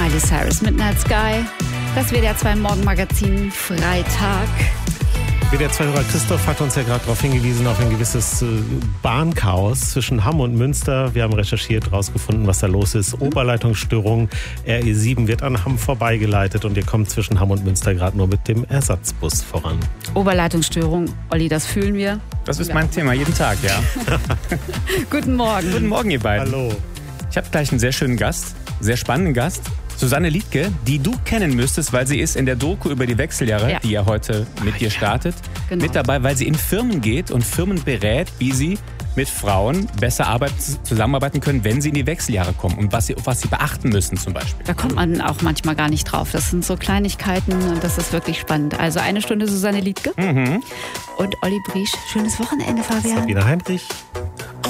Miley Cyrus, Midnight Sky. Das WDR 2 Morgenmagazin, Freitag. WDR 2-Hörer Christoph hat uns ja gerade darauf hingewiesen, auf ein gewisses Bahnchaos zwischen Hamm und Münster. Wir haben recherchiert, rausgefunden, was da los ist. Oberleitungsstörung, RE7 wird an Hamm vorbeigeleitet und ihr kommt zwischen Hamm und Münster gerade nur mit dem Ersatzbus voran. Oberleitungsstörung, Olli, das fühlen wir. Das ist mein Thema, jeden Tag, ja. Guten Morgen. Guten Morgen, ihr beiden. Hallo. Ich habe gleich einen sehr schönen Gast, sehr spannenden Gast. Susanne Liedtke, die du kennen müsstest, weil sie ist in der Doku über die Wechseljahre, die ja heute mit dir startet, mit dabei, weil sie in Firmen geht und Firmen berät, wie sie mit Frauen besser zusammenarbeiten können, wenn sie in die Wechseljahre kommen und auf was sie beachten müssen zum Beispiel. Da kommt man auch manchmal gar nicht drauf. Das sind so Kleinigkeiten und das ist wirklich spannend. Also eine Stunde Susanne Liedtke und Olli Briesch. Schönes Wochenende, Fabian. Sabine Heinrich.